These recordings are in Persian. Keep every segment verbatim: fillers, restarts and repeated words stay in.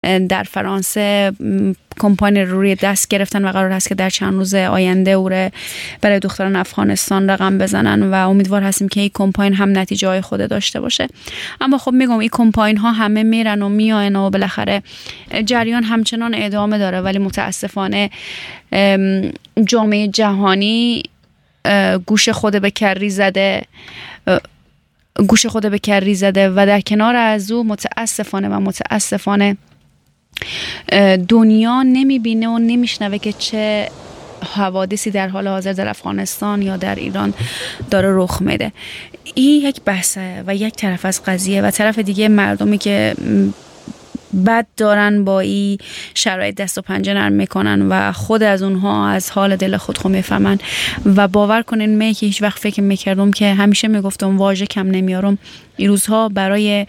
در فرانسه کمپاین رو روی دست گرفتن و قرار هست که در چند روز آینده او رو برای دختران افغانستان رقم بزنن و امیدوار هستیم که این کمپاین هم نتیجه های خود داشته باشه. اما خب میگم این کمپاین ها همه میرن و میاین و بالاخره جریان همچنان ادامه داره، ولی متاسفانه جامعه جهانی گوش خود به کری زده گوش خود به کری زده و در کنار از او متاسفانه و متاسفانه دنیا نمیبینه و نمیشنوه که چه حوادثی در حال حاضر در افغانستان یا در ایران داره رخ میده. این یک بحثه و یک طرف از قضیه، و طرف دیگه مردمی که بد دارن با این شرایط دست و پنجه نرم میکنن و خود از اونها از حال دل خود خود میفهمن. و باور کنین من که هیچ وقت فکر میکردم که همیشه میگفتم واژه کم نمیارم، این روزها برای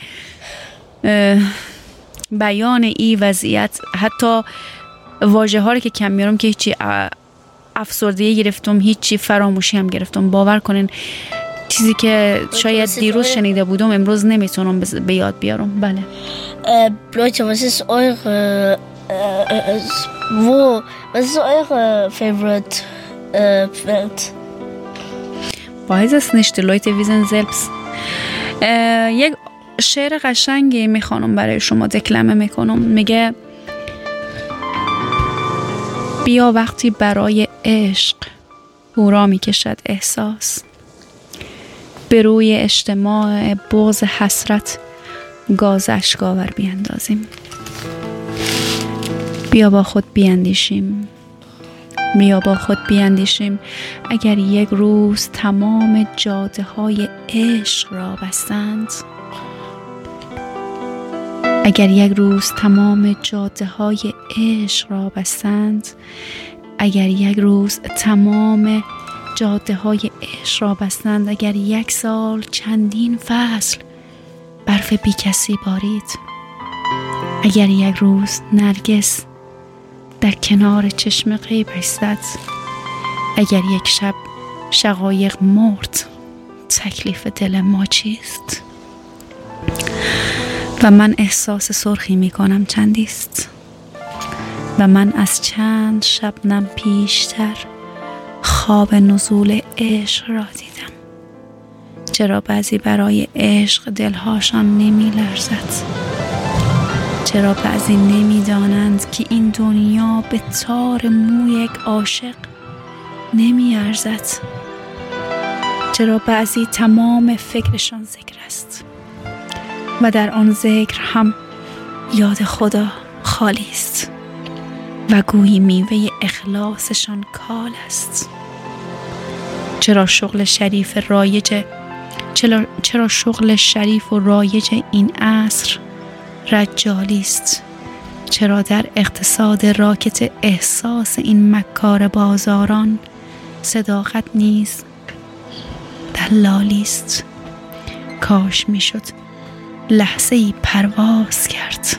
بیان این وضعیت حتی واژه ها رو که کم میارم که هیچی افسردگی گرفتم، هیچی فراموشی هم گرفتم. باور کنین چیزی که شاید دیروز شنیده بودم امروز نمیتونم به یاد بیارم. بله. Leute, was ist eure äh, wo was ist eure favorite äh, Welt? weiß es nicht, die Leute wissen selbst. یک شعر قشنگی میخوانم برای شما دکلمه میکنم. میگه بیا وقتی برای عشق هورا میکشد احساس، به روی اجتماع بغض حسرت گاز اشکاور بیاندازیم. بیا با خود بیاندیشیم بیا با خود بیاندیشیم اگر یک روز تمام جاده های عشق را بستند، اگر یک روز تمام جاده های عشق را بستند، اگر یک روز تمام جاده های عشق را بستند، اگر یک سال چندین فصل برف بی کسی بارید، اگر یک روز نرگس در کنار چشم غیب ایستد، اگر یک شب شقایق مرد، تکلیف دل ما چیست؟ و من احساس سرخی می کنم چندیست و من از چند شبنم پیشتر خواب نزول عشق را دیدم. چرا بعضی برای عشق دلهاشان نمی لرزد؟ چرا بعضی نمی دانند که این دنیا به تار موی یک عاشق نمی ارزد؟ چرا بعضی تمام فکرشان ذکر است و در آن ذکر هم یاد خدا خالی است و گویی میوه اخلاصشان کال است؟ چرا شغل شریف رایج چرا, چرا شغل شریف و رایج این عصر رجالی است؟ چرا در اقتصاد راکت احساس این مکار بازاران صداقت نیز دلالی است؟ کاش میشد لحظه ای پرواز کرد،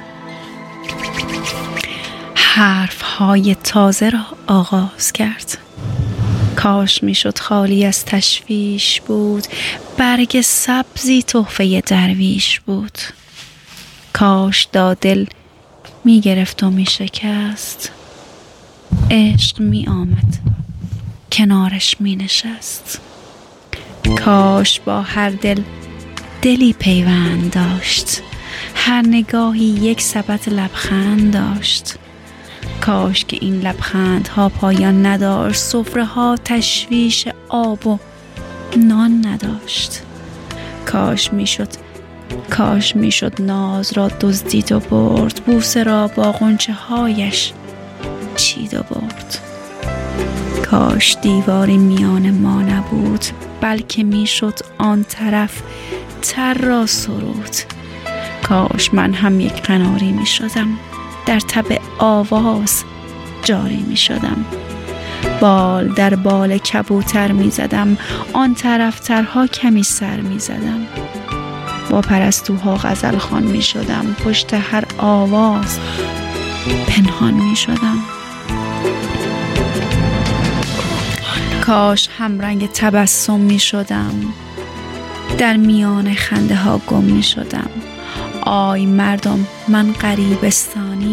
حرف های تازه را آغاز کرد. کاش میشد خالی از تشویش بود، برگ سبزی تحفه درویش بود. کاش دادل می گرفت و می شکست، عشق می آمد کنارش می نشست. کاش با هر دل دلی پیوند داشت، هر نگاهی یک سبد لبخند داشت. کاش که این لبخند ها پایان نداشت، سفره ها تشویش آب و نان نداشت. کاش میشد کاش میشد ناز را دزدید و برد، بوسه را با غنچه هایش چید و برد. کاش دیواری میان ما نبود، بلکه میشد آن طرف تر را سرود. کاش من هم یک قناری می شدم، در تب آواز جاری می شدم. بال در بال کبوتر می زدم، آن طرف ترها کمی سر می زدم. با پرستوها غزل خوان می شدم، پشت هر آواز پنهان می شدم. کاش هم رنگ تبسم می شدم، در میان خنده ها گم می شدم. آی مردم من غریبستان